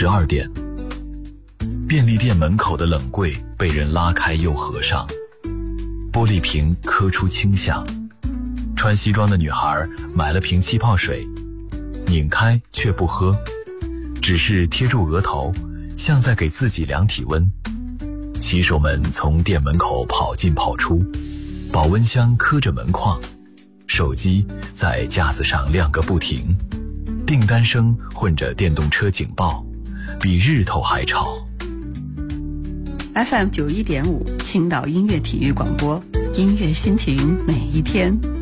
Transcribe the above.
12点，便利店门口的冷柜被人拉开又合上，玻璃瓶磕出清响。穿西装的女孩买了瓶气泡水，拧开却不喝，只是贴住额头，像在给自己量体温。骑手们从店门口跑进跑出，保温箱磕着门框，手机在架子上亮个不停，订单声混着电动车警报，比日头还吵。 FM 91.5青岛音乐体育广播，音乐心情每一天。